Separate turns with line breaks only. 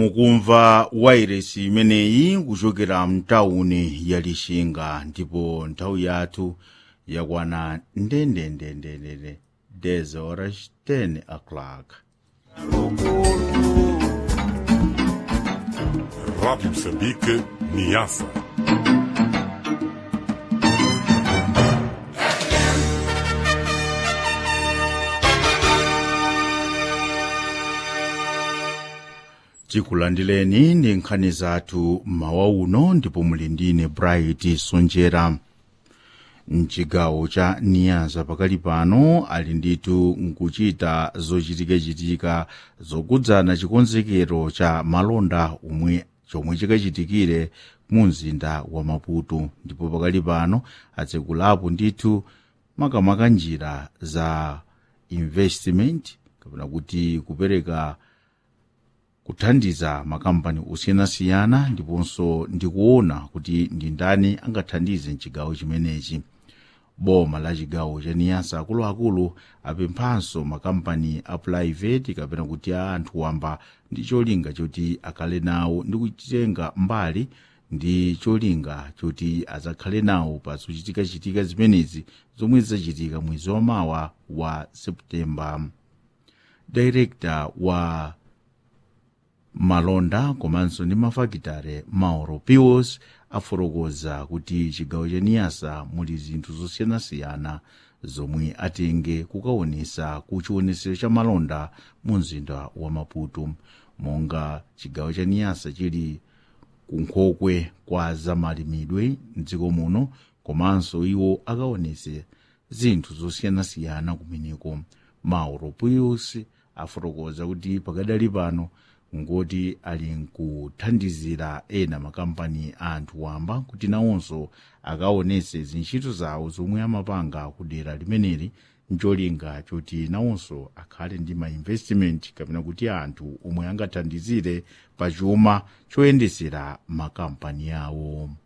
mukumva wairesi imeneyi kuchokera mtawuni ya Lixinga, ndipo nthawi yathu yakwana ndendendendendende 10 horas 10 o'clock.
Rádio Moçambique, Niassa.
Tikulandireni ndi nkhani zathu mmawa uno, ndipo muli ndine Bright Sonjera. Mchigawo cha Niassa pakali pano ali ndithu nkuchita zochitika zokudzana chikonzekero cha malonda chomwe chikachitikire mu mzinda wa Maputo, ndipo pakali pano atsekulapo ndithu makamaka njira za investment kapena kuti kupereka kuthandiza makampani osiyanasiyana, ndiponso ndikuona kuti ndi ndani angathandize mchigawo chimenechi. Boma la chigawo cha Niassa akuluakulu apemphanso makampani a private kapena kuti a anthu wamba ndi cholinga choti akhale nawo ndi kutenga mbali ndi cholinga choti azakhale nawo pa zochitika zimenezi zomwe zachitika mwezi wamawa wa Septemba. Director wa malonda komanso ndi mafakitare Mauro Pius afotokoza kuti chigawo cha Niassa muli zinthu zosiyanasiyana zomwe atenge kukaonesa ku chionesero cha malonda mu mzinda wa Maputo. Monga chigawo cha Niassa chili kunkhokwe kwa zamalimidwe mdziko muno, komanso iwo akaonese zinthu zosiyanasiyana kumeneko. Mauro Pius afotokoza kuti pakadali pano ngoti ali nkuthandizira ena makampani a anthu wamba kuti nawonso akaonese zintchito zawo zomwe amapanga kudera limeneli, ncholinga choti nawonso akhale ndi ma investment kapena kuti anthu omwe angathandizire pa chuma choyendesera makampani awo.